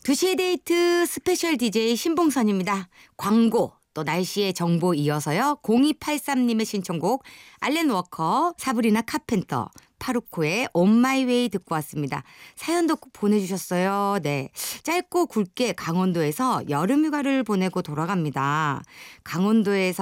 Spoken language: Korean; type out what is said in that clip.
2시의 데이트 스페셜 DJ 신봉선입니다. 광고 또 날씨의 정보 이어서요. 0283님의 신청곡 알렌 워커, 사브리나 카펜터, 파루코의 On My Way 듣고 왔습니다. 사연도 보내주셨어요. 네, 짧고 굵게 강원도에서 여름휴가를 보내고 돌아갑니다. 강원도에서